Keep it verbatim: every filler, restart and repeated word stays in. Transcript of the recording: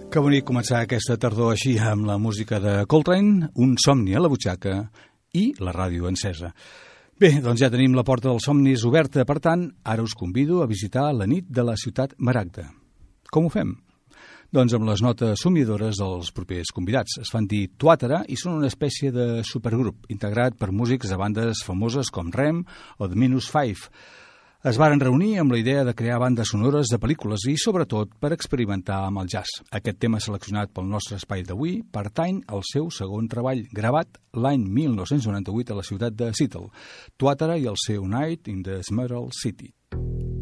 Que bonic començar aquesta tardor així amb la música de Coltrane, un somni a la butxaca i la ràdio encesa. Bé, doncs ja tenim la porta dels somnis oberta, per tant, ara us convido a visitar la nit de la ciutat Maragda. Com ho fem? Doncs amb les notes somniadores dels propers convidats. Es fan dir Tuàtara i són una espècie de supergrup integrat per músics de bandes famoses com Rem o The Minus Five. Es varen reunir amb la idea de crear bandes sonores de pel·lícules i, sobretot, per experimentar amb el jazz. Aquest tema seleccionat pel nostre espai d'avui pertany al seu segon treball, gravat l'any mil nou-cents noranta-vuit a la ciutat de Seattle, Tuàtara i el seu Night in the Emerald City.